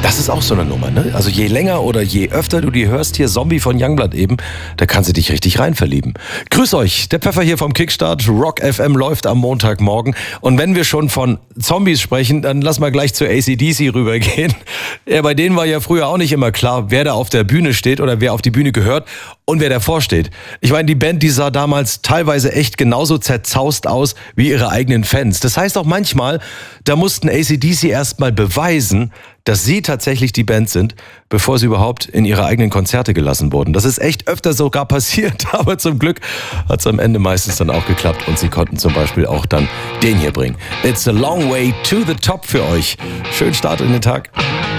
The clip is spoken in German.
Das ist auch so eine Nummer, ne? Also je länger oder je öfter du die hörst, hier Zombie von Youngblood eben, da kannst du dich richtig rein verlieben. Grüß euch, der Pfeffer hier vom Kickstart. Rock FM läuft am Montagmorgen. Und wenn wir schon von Zombies sprechen, dann lass mal gleich zu AC/DC rübergehen. Ja, bei denen war ja früher auch nicht immer klar, wer da auf der Bühne steht oder wer auf die Bühne gehört und wer davor steht. Ich meine, die Band, die sah damals teilweise echt genauso zerzaust aus wie ihre eigenen Fans. Das heißt auch manchmal, da mussten AC/DC erstmal beweisen, dass sie tatsächlich die Band sind, bevor sie überhaupt in ihre eigenen Konzerte gelassen wurden. Das ist echt öfter sogar passiert, aber zum Glück hat es am Ende meistens dann auch geklappt und sie konnten zum Beispiel auch dann den hier bringen. It's a long way to the top für euch. Schönen Start in den Tag.